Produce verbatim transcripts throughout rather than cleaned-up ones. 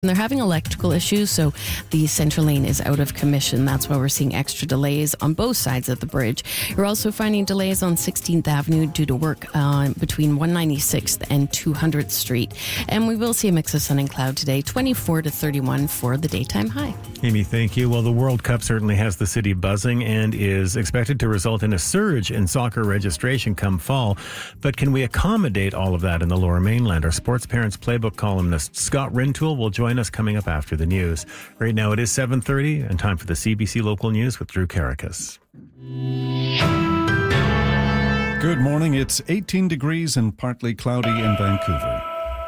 And they're having electrical issues, so the center lane is out of commission. That's why we're seeing extra delays on both sides of the bridge. You're also finding delays on sixteenth Avenue due to work uh, between one ninety-sixth and two hundredth Street. And we will see a mix of sun and cloud today, twenty-four to thirty-one for the daytime high. Amy, thank you. Well, the World Cup certainly has the city buzzing and is expected to result in a surge in soccer registration come fall. But can we accommodate all of that in the Lower Mainland? Our Sports Parents Playbook columnist Scott Rintoul will join us coming up after the news. Right now it is seven thirty and time for the C B C Local News with Drew Karakas. Good morning. It's eighteen degrees and partly cloudy in Vancouver.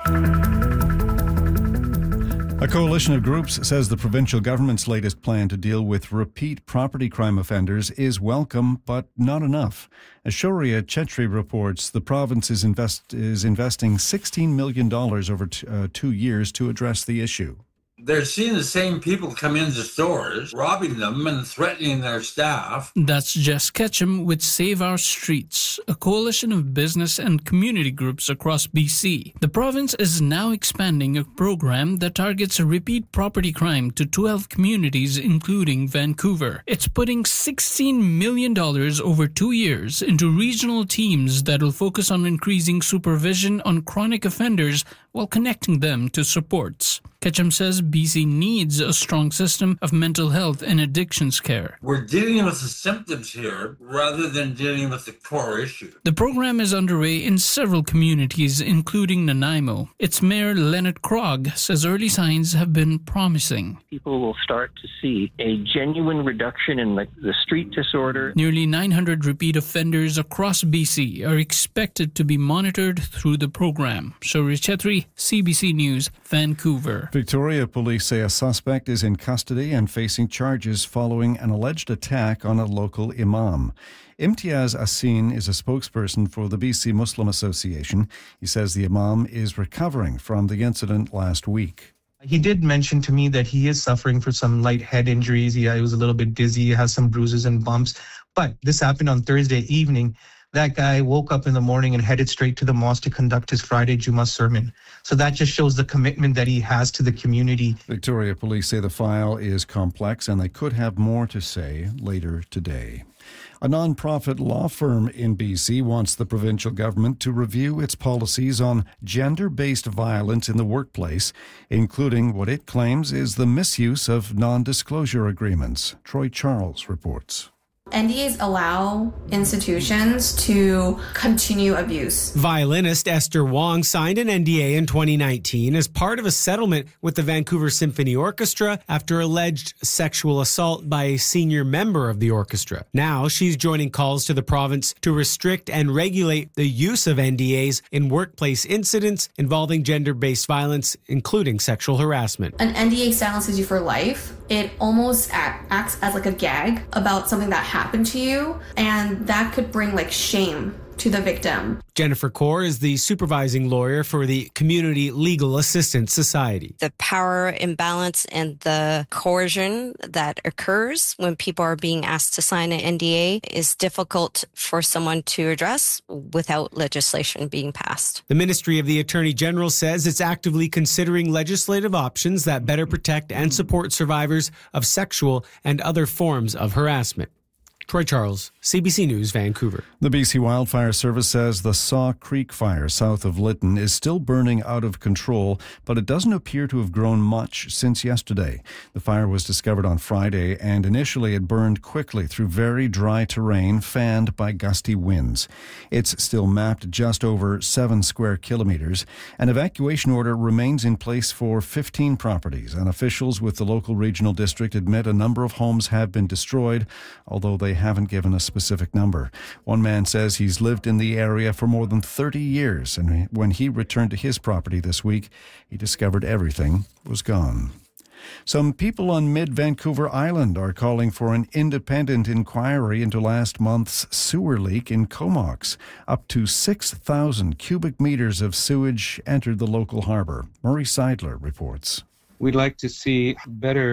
A coalition of groups says the provincial government's latest plan to deal with repeat property crime offenders is welcome, but not enough. As Shoria Chetri reports, the province is, invest, is investing sixteen million dollars over t- uh, two years to address the issue. They're seeing the same people come into stores, robbing them and threatening their staff. That's Jess Ketchum with Save Our Streets, a coalition of business and community groups across B C. The province is now expanding a program that targets repeat property crime to twelve communities, including Vancouver. It's putting sixteen million dollars over two years into regional teams that will focus on increasing supervision on chronic offenders while connecting them to supports. Ketchum says B C needs a strong system of mental health and addictions care. We're dealing with the symptoms here rather than dealing with the core issue. The program is underway in several communities, including Nanaimo. Its mayor, Leonard Krog, says early signs have been promising. People will start to see a genuine reduction in the, the street disorder. Nearly nine hundred repeat offenders across B C are expected to be monitored through the program. Shoria Chetri, C B C News, Vancouver. Victoria police say a suspect is in custody and facing charges following an alleged attack on a local imam. Imtiaz Asin is a spokesperson for the B C Muslim Association. He says the imam is recovering from the incident last week. He did mention to me that he is suffering from some light head injuries. He, he was a little bit dizzy, he has some bruises and bumps. But this happened on Thursday evening. That guy woke up in the morning and headed straight to the mosque to conduct his Friday Jummah sermon. So that just shows the commitment that he has to the community. Victoria police say the file is complex and they could have more to say later today. A non-profit law firm in B C wants the provincial government to review its policies on gender-based violence in the workplace, including what it claims is the misuse of non-disclosure agreements. Troy Charles reports. N D As allow institutions to continue abuse. Violinist Esther Wong signed an N D A in twenty nineteen as part of a settlement with the Vancouver Symphony Orchestra after alleged sexual assault by a senior member of the orchestra. Now she's joining calls to the province to restrict and regulate the use of N D As in workplace incidents involving gender-based violence, including sexual harassment. An N D A silences you for life. It almost act, acts as like a gag about something that happened to you, and that could bring like shame to the victim. Jennifer Kaur is the supervising lawyer for the Community Legal Assistance Society. The power imbalance and the coercion that occurs when people are being asked to sign an N D A is difficult for someone to address without legislation being passed. The Ministry of the Attorney General says it's actively considering legislative options that better protect and support survivors of sexual and other forms of harassment. Troy Charles, C B C News, Vancouver. The B C Wildfire Service says the Saw Creek fire south of Lytton is still burning out of control, but it doesn't appear to have grown much since yesterday. The fire was discovered on Friday, and initially it burned quickly through very dry terrain fanned by gusty winds. It's still mapped just over seven square kilometers. An evacuation order remains in place for fifteen properties, and officials with the local regional district admit a number of homes have been destroyed, although they haven't given a specific number. One man says he's lived in the area for more than thirty years, and when he returned to his property this week, he discovered everything was gone. Some people on mid-Vancouver Island are calling for an independent inquiry into last month's sewer leak in Comox. Up to six thousand cubic meters of sewage entered the local harbour. Murray Seidler reports. We'd like to see better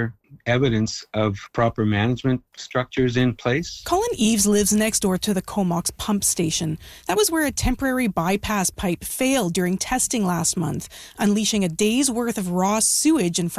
evidence of proper management structures in place. Colin Eves lives next door to the Comox pump station. That was where a temporary bypass pipe failed during testing last month, unleashing a day's worth of raw sewage in front